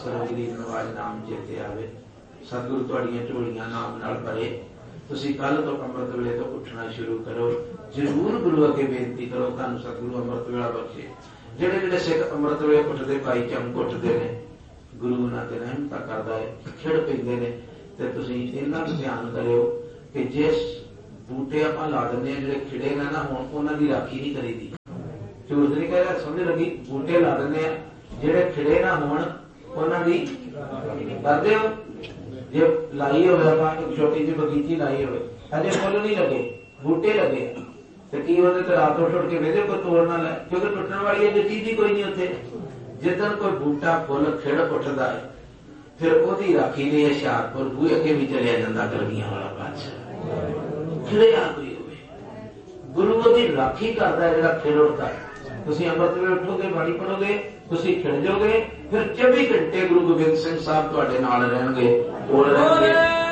करो गरीब नवाज नाम चेते आवे, सतगुरु तुहाड़ियां झोलियां नाम नाल भरे। तुसीं कल तो अमृत वेले तो उठना शुरू करो, जरूर गुरु अगे बेनती करो तुहानूं सतगुरु अमृत वेला बख्शे। जिहड़े जिहड़े सिख अमृत वेले उठदे भाई चमक उठदे ने, गुरु उन्हां ते रहमतां करदा है, खिड़ पैंदे ने। ते तुसीं इन्हां नूं ध्यान करियो कि जिस बूटे आपां ला दिंदे जिहड़े खिड़े ना होण, उन्हां दी राखी नहीं करीदी। झूठ नहीं कह रहा, समझ लगी? बूटे ला दिंदे जिहड़े खिड़े ना होण, उन्हां दी करदे हो। जे लाई होवे आपां एक छोटी जी बगीची लाई होवे, अजे फुल नहीं लगे, बूटे लगे, तो की उहदे ते रात उठ उठ के वेदे कोई तोड़ ना लै, क्योंकि टुटण वाली अजे चीज ही कोई नहीं उत्थे। जिदन कोई बूटा फुल खिड़ उठदा है, फिर ओहदी राखी लिए हुशियारपुर बूहे अगे भी चलिया जांदा कलगियां वाला बादशाह। खिड़िया कोई होवे, गुरु ओहदी राखी करदा है जिहड़ा खिड़ उठदा है। तुसीं अमृत वेले उठोगे, बाणी पढ़ोगे, तुसीं खिड़ जाओगे, फिर 24 घंटे गुरु गोबिंद सिंह साहब तुहाडे नाल रहणगे, कोल रहणगे।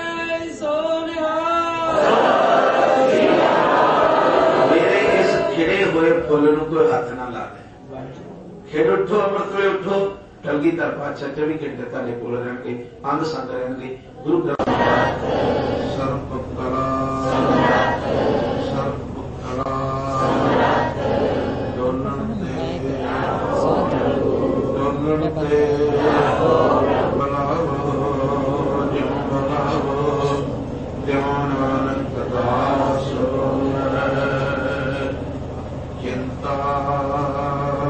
मेरे इस खिड़े हुए फुल नूं कोई हथ ना ला दे। खिड़ उठो, अमृत वेले उठो, कलगीधर पातशाह 24 घंटे तुहाडे कोल रहणगे, अंग संग रहणगे। गुरु ग्रंथ सर्व कला चिंता